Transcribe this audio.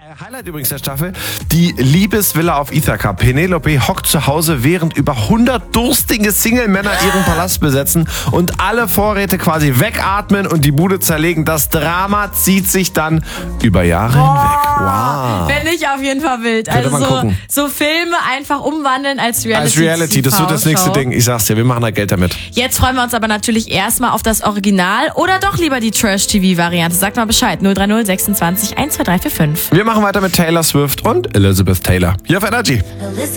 Highlight übrigens der Staffel, die Liebesvilla auf Ithaka. Penelope hockt zu Hause, während über 100 durstige Single-Männer ihren Palast besetzen und alle Vorräte quasi wegatmen und die Bude zerlegen. Das Drama zieht sich dann über Jahre hinweg. Wow. Finde ich auf jeden Fall wild. Könnte man gucken. So Filme einfach umwandeln als Reality. Als Reality, das wird das nächste Ding. Ich sag's dir, wir machen da Geld damit. Jetzt freuen wir uns aber natürlich erstmal auf das Original oder doch lieber die Trash-TV-Variante. Sagt mal Bescheid. 030 26 12345. Wir machen weiter mit Taylor Swift und Elizabeth Taylor. Hier auf Energy.